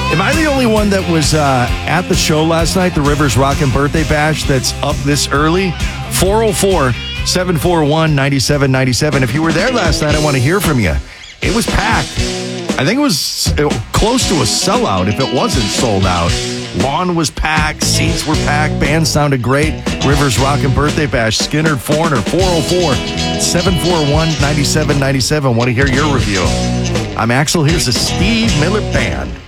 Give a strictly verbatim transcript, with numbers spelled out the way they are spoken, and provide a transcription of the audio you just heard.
Am I the only one that was uh, at the show last night, the Rivers Rockin' Birthday Bash, that's up this early? four oh four, seven four one, nine seven nine seven. If you were there last night, I want to hear from you. It was packed. I think it was close to a sellout if it wasn't sold out. Lawn was packed, seats were packed, band sounded great. Rivers Rockin' Birthday Bash, Skinner Foreigner, four oh four, seven four one, nine seven nine seven. Want to hear your review. I'm Axel. Here's the Steve Miller Band.